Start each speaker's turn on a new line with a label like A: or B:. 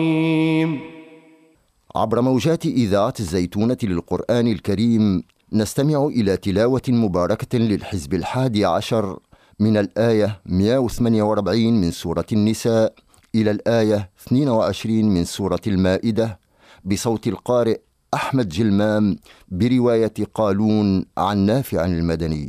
A: عبر موجات إذاعة الزيتونة للقرآن الكريم نستمع إلى تلاوة مباركة للحزب 11 من الآية 148 من سورة النساء إلى الآية 22 من سورة المائدة بصوت القارئ أحمد جلمام برواية قالون عن نافع المدني.